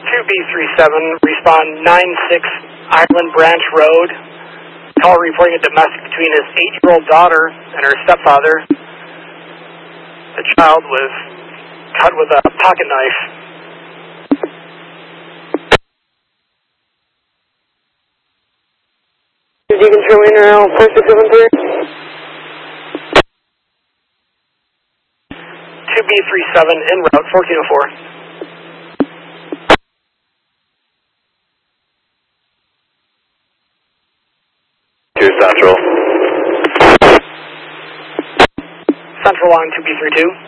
2B37, respond 96 Island Branch Road. Call reporting a domestic between his 8-year-old daughter and her stepfather. The child was cut with a pocket knife. You control Inter 4673? 2B37 en route 1404. Central. Central line 2B32.